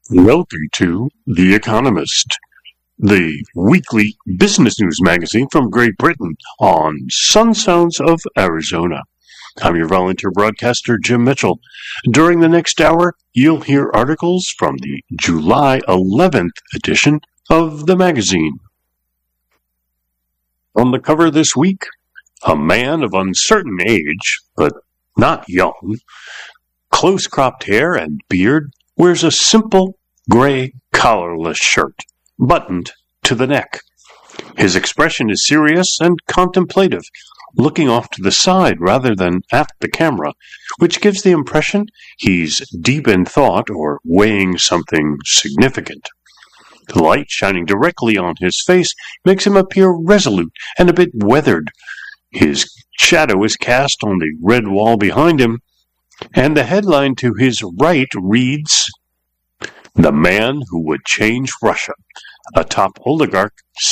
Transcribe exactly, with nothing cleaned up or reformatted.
Welcome to The Economist, the weekly business news magazine from Great Britain on Sun Sounds of Arizona. I'm your volunteer broadcaster, Jim Mitchell. During the next hour, you'll hear articles from the July eleventh edition of the magazine. On the cover this week, a man of uncertain age, but not young, close-cropped hair and beard, wears a simple gray collarless shirt, buttoned to the neck. His expression is serious and contemplative, looking off to the side rather than at the camera, which gives the impression he's deep in thought or weighing something significant. The light shining directly on his face makes him appear resolute and a bit weathered. His shadow is cast on the red wall behind him, and the headline to his right reads, "The Man Who Would Change Russia, a Top Oligarch